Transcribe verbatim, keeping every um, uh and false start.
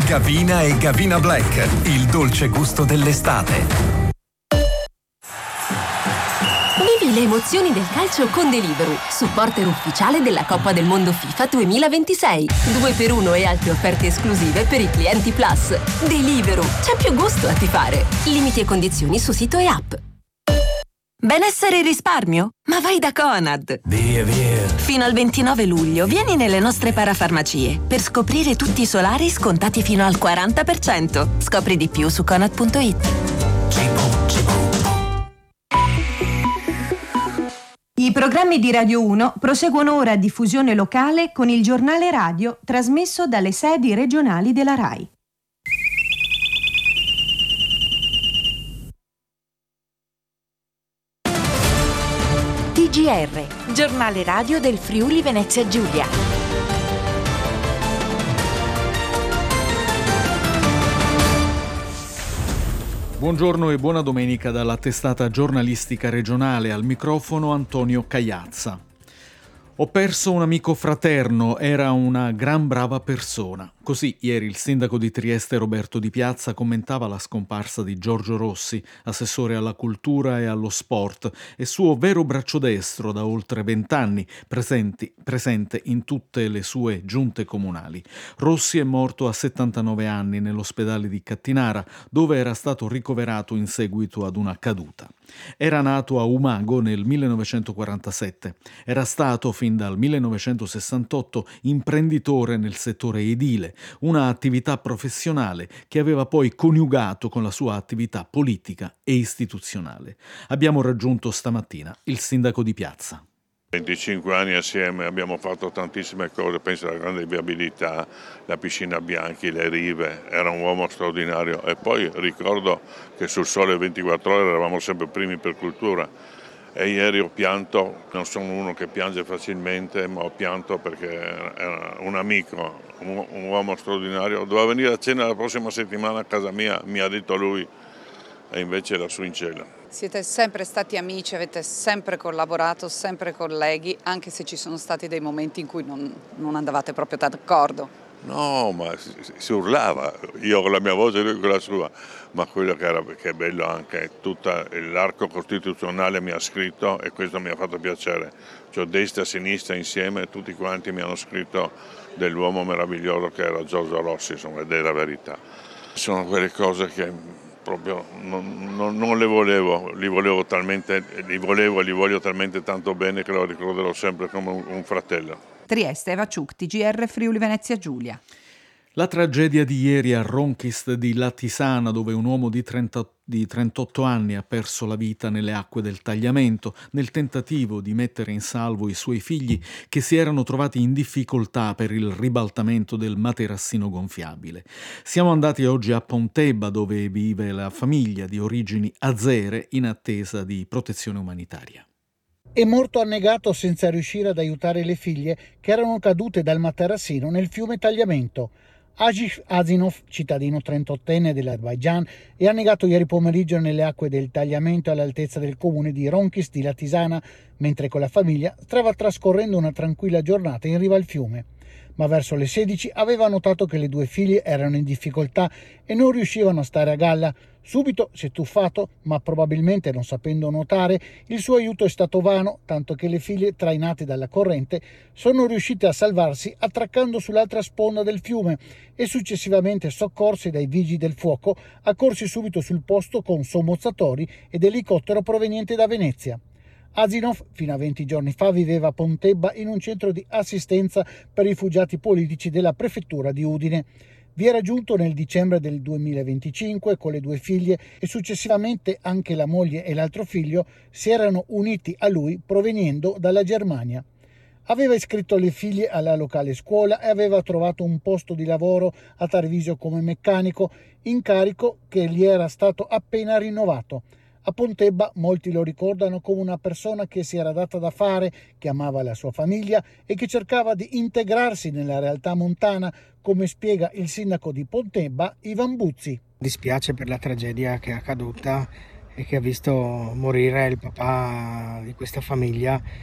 Gavina e Gavina Black, il dolce gusto dell'estate. Vivi le emozioni del calcio con Deliveroo, supporter ufficiale della Coppa del Mondo FIFA duemilaventisei. due per uno e altre offerte esclusive per i clienti Plus. Deliveroo, c'è più gusto a tifare. Limiti e condizioni su sito e app. Benessere e risparmio? Ma vai da Conad! Via, via. Fino al ventinove luglio vieni nelle nostre parafarmacie per scoprire tutti i solari scontati fino al quaranta per cento. Scopri di più su conad punto it. I programmi di Radio uno proseguono ora a diffusione locale con il giornale radio trasmesso dalle sedi regionali della RAI. T G R, giornale radio del Friuli Venezia Giulia. Buongiorno e buona domenica dalla testata giornalistica regionale, al microfono Antonio Cagliazza. Ho perso un amico fraterno, era una gran brava persona. Così ieri il sindaco di Trieste Roberto Di Piazza commentava la scomparsa di Giorgio Rossi, assessore alla cultura e allo sport, e suo vero braccio destro da oltre vent'anni, presenti, presente in tutte le sue giunte comunali. Rossi è morto a settantanove anni nell'ospedale di Cattinara, dove era stato ricoverato in seguito ad una caduta. Era nato a Umago nel millenovecentoquarantasette. Era stato fin dal millenovecentosessantotto imprenditore nel settore edile, una attività professionale che aveva poi coniugato con la sua attività politica e istituzionale. Abbiamo raggiunto stamattina il sindaco di Piazza. venticinque anni assieme, abbiamo fatto tantissime cose, penso alla grande viabilità, la piscina Bianchi, le rive, era un uomo straordinario. E poi ricordo che sul Sole ventiquattro Ore eravamo sempre primi per cultura. E ieri ho pianto, non sono uno che piange facilmente, ma ho pianto perché era un amico, un, un uomo straordinario. Doveva venire a cena la prossima settimana a casa mia, mi ha detto lui, e invece era su in cielo. Siete sempre stati amici, avete sempre collaborato, sempre colleghi, anche se ci sono stati dei momenti in cui non, non andavate proprio d'accordo. No, ma si, si urlava, io con la mia voce e lui con la sua, ma quello che, era, che è bello anche, tutto l'arco costituzionale mi ha scritto e questo mi ha fatto piacere, cioè destra e sinistra insieme, tutti quanti mi hanno scritto dell'uomo meraviglioso che era Giorgio Rossi, insomma, ed è la verità. Sono quelle cose che proprio non, non, non le volevo, li volevo talmente, li volevo e li voglio talmente tanto bene che lo ricorderò sempre come un, un fratello. Trieste, Eva Ciuc, T G R Friuli Venezia Giulia. La tragedia di ieri a Ronchist di Latisana, dove un uomo di, trenta, di trentotto anni ha perso la vita nelle acque del tagliamento nel tentativo di mettere in salvo i suoi figli che si erano trovati in difficoltà per il ribaltamento del materassino gonfiabile. Siamo andati oggi a Pontebba, dove vive la famiglia di origini azere in attesa di protezione umanitaria. È morto annegato senza riuscire ad aiutare le figlie che erano cadute dal materassino nel fiume Tagliamento. Ajif Azinov, cittadino trentottenne dell'Azerbaigian, è annegato ieri pomeriggio nelle acque del Tagliamento all'altezza del comune di Ronchis di Latisana, mentre con la famiglia stava trascorrendo una tranquilla giornata in riva al fiume. Ma verso le sedici aveva notato che le due figlie erano in difficoltà e non riuscivano a stare a galla. Subito si è tuffato, ma probabilmente non sapendo nuotare, il suo aiuto è stato vano, tanto che le figlie, trainate dalla corrente, sono riuscite a salvarsi attraccando sull'altra sponda del fiume e successivamente soccorsi dai vigili del fuoco, accorsi subito sul posto con sommozzatori ed elicottero proveniente da Venezia. Azinov, fino a venti giorni fa, viveva a Pontebba in un centro di assistenza per rifugiati politici della prefettura di Udine. Vi era giunto nel dicembre del duemilaventicinque con le due figlie e successivamente anche la moglie e l'altro figlio si erano uniti a lui proveniendo dalla Germania. Aveva iscritto le figlie alla locale scuola e aveva trovato un posto di lavoro a Tarvisio come meccanico, incarico che gli era stato appena rinnovato. A Pontebba molti lo ricordano come una persona che si era data da fare, che amava la sua famiglia e che cercava di integrarsi nella realtà montana, come spiega il sindaco di Pontebba, Ivan Buzzi. Dispiace per la tragedia che è accaduta e che ha visto morire il papà di questa famiglia,